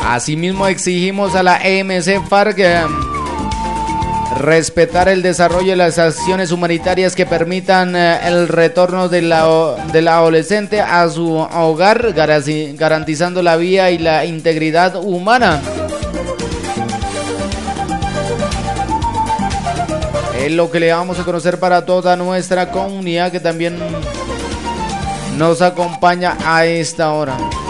Asimismo, exigimos a la EMC FARC respetar el desarrollo de las acciones humanitarias que permitan el retorno del adolescente a su hogar, garantizando la vida y la integridad humana. Es lo que le vamos a conocer para toda nuestra comunidad que también nos acompaña a esta hora.